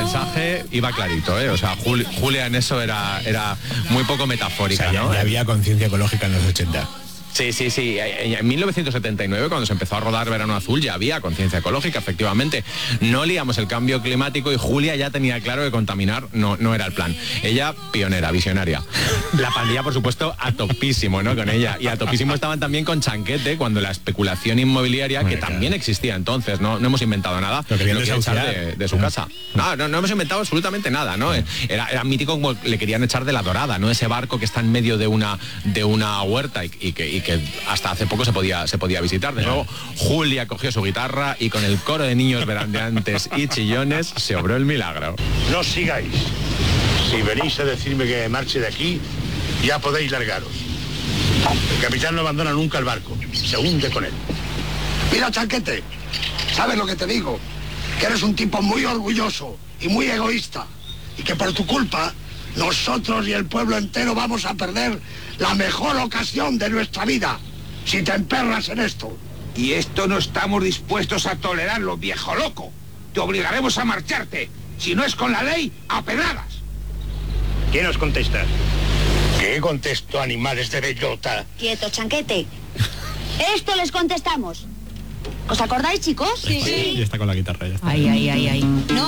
mensaje iba clarito, ¿eh? O sea, Julia en eso era muy poco metafórica, o sea, ¿no? ya había conciencia ecológica en los 80. Sí. En 1979, cuando se empezó a rodar Verano Azul, ya había conciencia ecológica, efectivamente. No liamos el cambio climático y Julia ya tenía claro que contaminar no era el plan. Ella, pionera, visionaria. La pandilla, por supuesto, a topísimo, ¿no? Con ella. Y a topísimo estaban también con Chanquete, cuando la especulación inmobiliaria, que también existía entonces, no hemos inventado nada, lo quería echar de su casa. No hemos inventado absolutamente nada, ¿no? Era mítico como le querían echar de La Dorada, ¿no? Ese barco que está en medio de una huerta y que hasta hace poco se podía visitar. De nuevo, Julia cogió su guitarra y con el coro de niños verandeantes y chillones se obró el milagro. No sigáis. Si venís a decirme que marche de aquí, ya podéis largaros. El capitán no abandona nunca el barco, se hunde con él. Mira, Chanquete, ¿sabes lo que te digo? Que eres un tipo muy orgulloso y muy egoísta, y que por tu culpa nosotros y el pueblo entero vamos a perder la mejor ocasión de nuestra vida si te emperras en esto. Y esto no estamos dispuestos a tolerarlo, viejo loco. Te obligaremos a marcharte. Si no es con la ley, a pedradas. ¿Quién os contesta? ¿Qué contesto, animales de bellota? Quieto, Chanquete. Esto les contestamos. ¿Os acordáis, chicos? Sí. Y está con la guitarra ya. Ay. No.